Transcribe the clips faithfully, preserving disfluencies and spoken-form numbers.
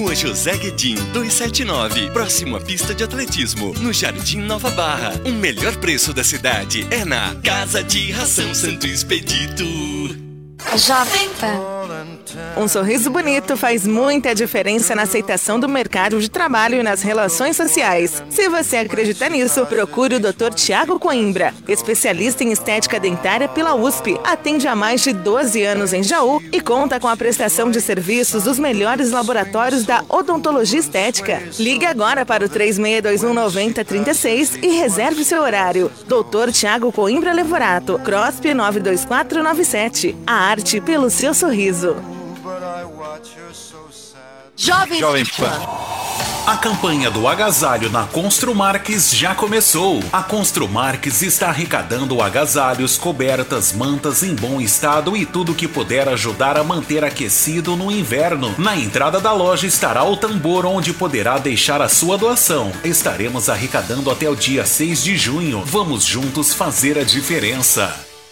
Rua José Guedin, duzentos e setenta e nove, próximo à pista de atletismo, no Jardim Nova Barra. O melhor preço da cidade é na Casa de Ração Santo Expedito. Jovem Pan. Um sorriso bonito faz muita diferença na aceitação do mercado de trabalho e nas relações sociais. Se você acredita nisso, procure o doutor Tiago Coimbra, especialista em estética dentária pela U S P. Atende há mais de doze anos em Jaú e conta com a prestação de serviços dos melhores laboratórios da odontologia estética. Ligue agora para o três seis dois um nove zero três seis e reserve seu horário. doutor Tiago Coimbra Levorato, CROSP nove dois quatro nove sete. A arte pelo seu sorriso. Jovem, Jovem Pan. A campanha do agasalho na Construmarques já começou. A Construmarques está arrecadando agasalhos, cobertas, mantas em bom estado e tudo que puder ajudar a manter aquecido no inverno. Na entrada da loja estará o tambor onde poderá deixar a sua doação. Estaremos arrecadando até o dia seis de junho. Vamos juntos fazer a diferença.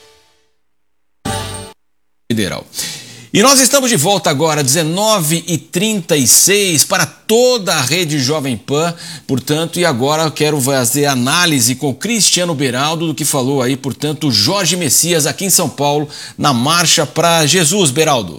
Federal. E nós estamos de volta agora, dezenove e trinta e seis, para toda a rede Jovem Pan, portanto, e agora eu quero fazer análise com o Cristiano Beraldo do que falou aí, portanto, Jorge Messias aqui em São Paulo, na Marcha para Jesus, Beraldo.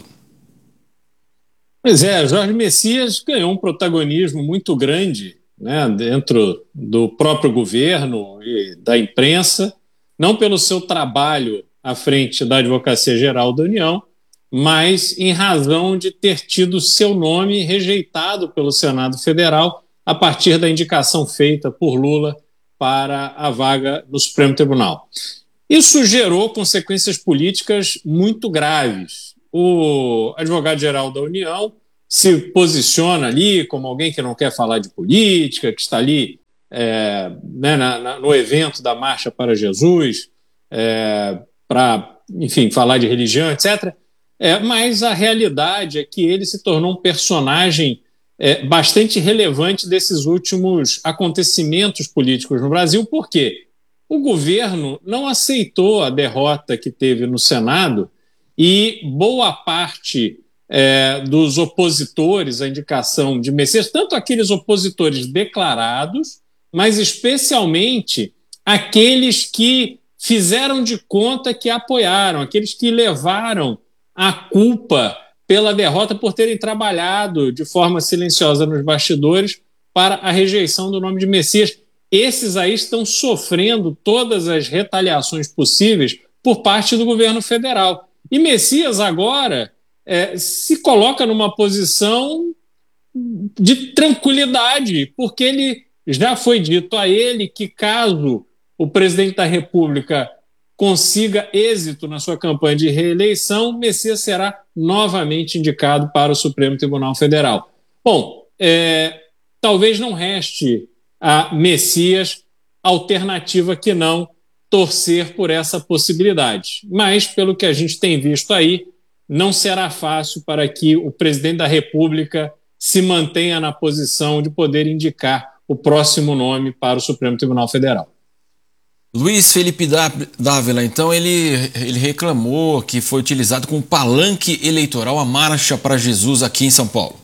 Pois é, Jorge Messias ganhou um protagonismo muito grande, né, dentro do próprio governo e da imprensa, não pelo seu trabalho à frente da Advocacia Geral da União, mas em razão de ter tido seu nome rejeitado pelo Senado Federal a partir da indicação feita por Lula para a vaga no Supremo Tribunal. Isso gerou consequências políticas muito graves. O advogado-geral da União se posiciona ali como alguém que não quer falar de política, que está ali é, né, na, na, no evento da Marcha para Jesus, é, para, enfim, falar de religião, etcétera. É, mas a realidade é que ele se tornou um personagem é, bastante relevante desses últimos acontecimentos políticos no Brasil, porque o governo não aceitou a derrota que teve no Senado e boa parte é, dos opositores à indicação de Messias, tanto aqueles opositores declarados, mas especialmente aqueles que fizeram de conta que apoiaram, aqueles que levaram a culpa pela derrota por terem trabalhado de forma silenciosa nos bastidores para a rejeição do nome de Messias. Esses aí estão sofrendo todas as retaliações possíveis por parte do governo federal. E Messias agora é, se coloca numa posição de tranquilidade, porque ele já foi dito a ele que caso o presidente da República consiga êxito na sua campanha de reeleição, Messias será novamente indicado para o Supremo Tribunal Federal. Bom, é, talvez não reste a Messias alternativa que não torcer por essa possibilidade. Mas, pelo que a gente tem visto aí, não será fácil para que o presidente da República se mantenha na posição de poder indicar o próximo nome para o Supremo Tribunal Federal. Luiz Felipe Dávila, então, ele, ele reclamou que foi utilizado como palanque eleitoral a Marcha para Jesus aqui em São Paulo.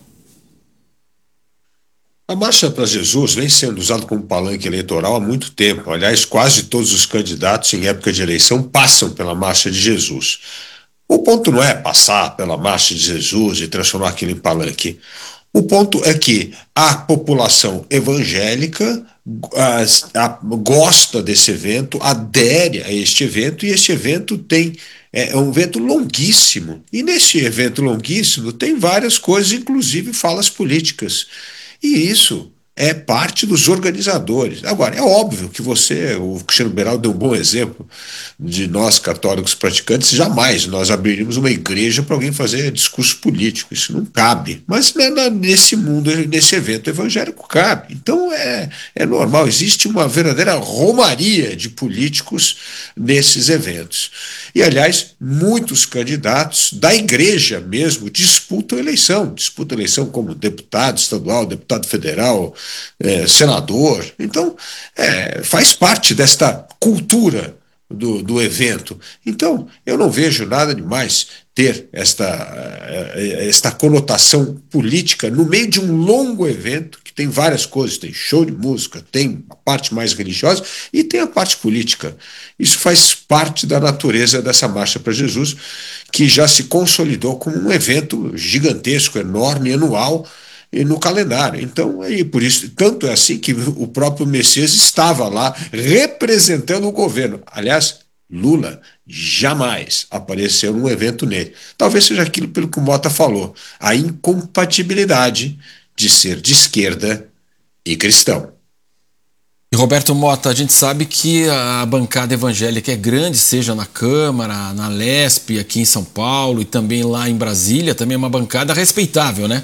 A Marcha para Jesus vem sendo usada como palanque eleitoral há muito tempo. Aliás, quase todos os candidatos em época de eleição passam pela Marcha de Jesus. O ponto não é passar pela Marcha de Jesus e transformar aquilo em palanque. O ponto é que a população evangélica a, a, gosta desse evento, adere a este evento, e este evento tem é, é um evento longuíssimo. E nesse evento longuíssimo tem várias coisas, inclusive falas políticas. E isso é parte dos organizadores. Agora, é óbvio que você, o Cristiano Beraldo deu um bom exemplo de nós católicos praticantes, jamais nós abriríamos uma igreja para alguém fazer discurso político, isso não cabe. Mas né, nesse mundo, nesse evento evangélico, cabe. Então é, é normal, existe uma verdadeira romaria de políticos nesses eventos. E, aliás, muitos candidatos da igreja mesmo disputam eleição, disputam eleição como deputado estadual, deputado federal, É, senador. Então, é, faz parte desta cultura do, do evento. Então, eu não vejo nada demais ter esta, esta conotação política no meio de um longo evento que tem várias coisas, tem show de música, tem a parte mais religiosa e tem a parte política. Isso faz parte da natureza dessa Marcha para Jesus, que já se consolidou como um evento gigantesco, enorme, anual, e no calendário. Então, aí, por isso, tanto é assim que o próprio Messias estava lá representando o governo. Aliás, Lula jamais apareceu num evento nele. Talvez seja aquilo pelo que o Mota falou, a incompatibilidade de ser de esquerda e cristão. E Roberto Mota, a gente sabe que a bancada evangélica é grande, seja na Câmara, na Lesp, aqui em São Paulo e também lá em Brasília, também é uma bancada respeitável, né?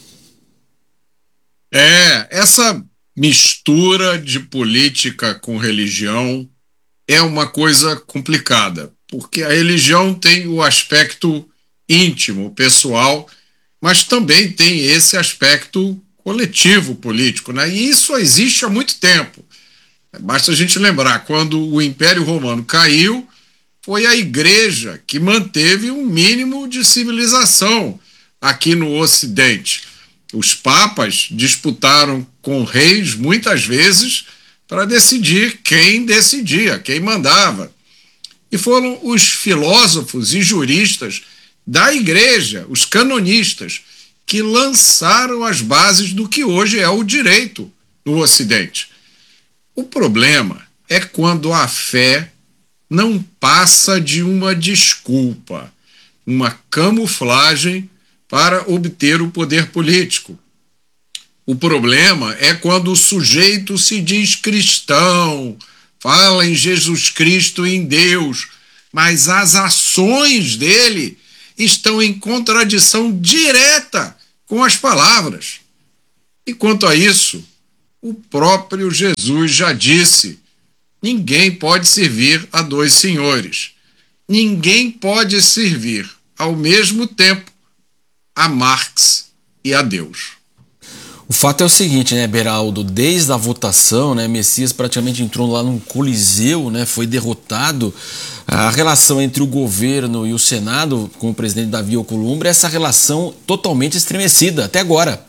É, essa mistura de política com religião é uma coisa complicada, porque a religião tem o aspecto íntimo, pessoal, mas também tem esse aspecto coletivo político, né? E isso existe há muito tempo. Basta a gente lembrar, quando o Império Romano caiu, foi a Igreja que manteve um mínimo de civilização aqui no Ocidente. Os papas disputaram com reis muitas vezes para decidir quem decidia, quem mandava. E foram os filósofos e juristas da Igreja, os canonistas, que lançaram as bases do que hoje é o direito no Ocidente. O problema é quando a fé não passa de uma desculpa, uma camuflagem para obter o poder político. O problema é quando o sujeito se diz cristão, fala em Jesus Cristo e em Deus, mas as ações dele estão em contradição direta com as palavras. E quanto a isso, o próprio Jesus já disse: ninguém pode servir a dois senhores. Ninguém pode servir ao mesmo tempo a Marx e a Deus. O fato é o seguinte, né, Beraldo? Desde a votação, né, Messias praticamente entrou lá num coliseu, né, foi derrotado. A relação entre o governo e o Senado, com o presidente Davi Alcolumbre, essa relação totalmente estremecida até agora.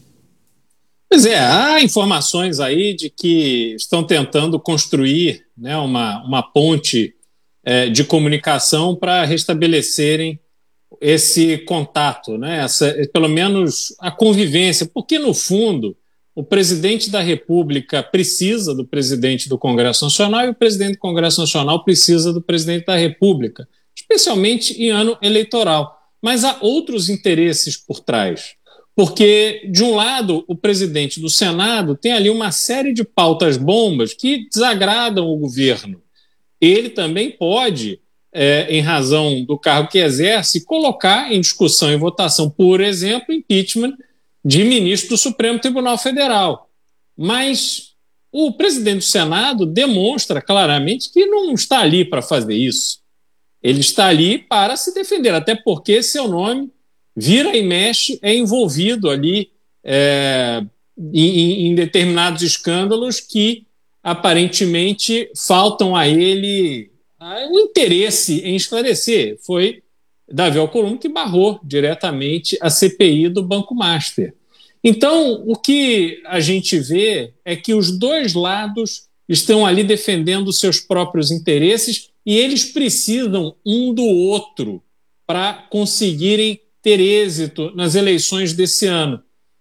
Pois é, há informações aí de que estão tentando construir, né, uma, uma ponte é, de comunicação para restabelecerem esse contato, né? Essa, pelo menos a convivência, porque no fundo o presidente da República precisa do presidente do Congresso Nacional e o presidente do Congresso Nacional precisa do presidente da República, especialmente em ano eleitoral. Mas há outros interesses por trás, porque de um lado o presidente do Senado tem ali uma série de pautas bombas que desagradam o governo. Ele também pode, É, em razão do cargo que exerce, colocar em discussão e votação, por exemplo, impeachment de ministro do Supremo Tribunal Federal. Mas o presidente do Senado demonstra claramente que não está ali para fazer isso. Ele está ali para se defender, até porque seu nome vira e mexe, é envolvido ali é, em, em determinados escândalos que aparentemente faltam a ele o interesse em esclarecer. Foi Davi Alcolumbre que barrou diretamente a C P I do Banco Master. Então, o que a gente vê é que os dois lados estão ali defendendo seus próprios interesses e eles precisam um do outro para conseguirem ter êxito nas eleições desse ano.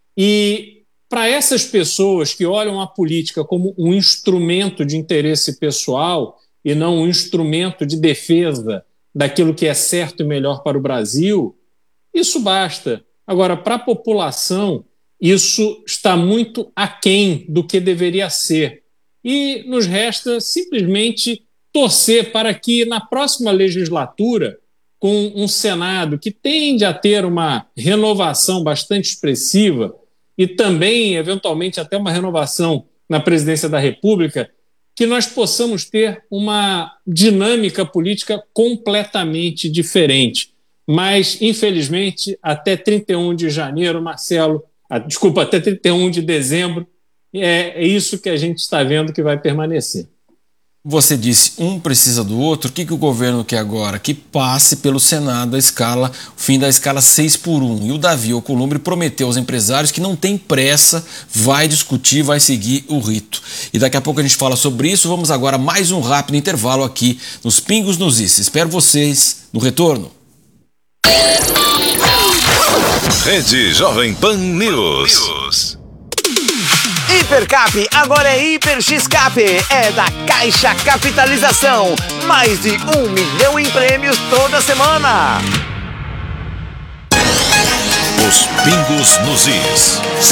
E para essas pessoas que olham a política como um instrumento de interesse pessoal e não um instrumento de defesa daquilo que é certo e melhor para o Brasil, isso basta. Agora, para a população, isso está muito aquém do que deveria ser. E nos resta simplesmente torcer para que, na próxima legislatura, com um Senado que tende a ter uma renovação bastante expressiva e também, eventualmente, até uma renovação na presidência da República, que nós possamos ter uma dinâmica política completamente diferente. Mas, infelizmente, até trinta e um de janeiro, Marcelo, ah, desculpa, até trinta e um de dezembro, é, é isso que a gente está vendo que vai permanecer. Você disse, um precisa do outro. O que, que o governo quer agora? Que passe pelo Senado a escala, o fim da escala seis por um. E o Davi Alcolumbre prometeu aos empresários que não tem pressa, vai discutir, vai seguir o rito. E daqui a pouco a gente fala sobre isso. Vamos agora a mais um rápido intervalo aqui nos Pingos nos Is. Espero vocês no retorno. Rede Jovem Pan News. Hipercap agora é Hiper X-Cap, é da Caixa Capitalização. Mais de um milhão em prêmios toda semana. Os Pingos nos Is.